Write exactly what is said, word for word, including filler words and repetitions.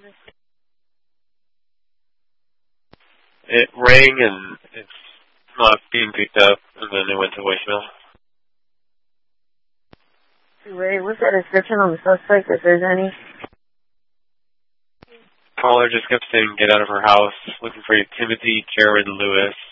It rang and it's not being picked up, and then it went to voicemail. Ray, what's that description on the suspect, if there's any? Caller just kept saying, get out of her house, looking for you, Timothy Jared Lewis.